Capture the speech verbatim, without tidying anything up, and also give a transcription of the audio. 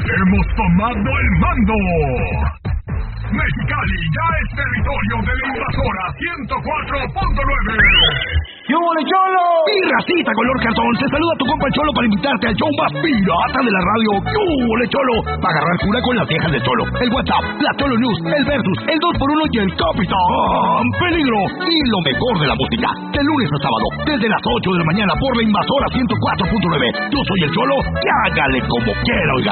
Hemos tomado el mando. Mexicali ya es territorio de la invasora ciento cuatro punto nueve. ¡Yo, mole, Cholo! Mi racita color cartón, te saluda tu compa el Cholo para invitarte al show más pirata de la radio. ¡Yo, mole, Cholo! Para agarrar cura con las viejas de Cholo, el WhatsApp, la Cholo News, el Versus, el dos por uno y el Capitán Peligro. Y lo mejor de la música, de lunes a sábado, desde las ocho de la mañana por la invasora ciento cuatro punto nueve. Yo soy el Cholo y hágale como quiera, oiga.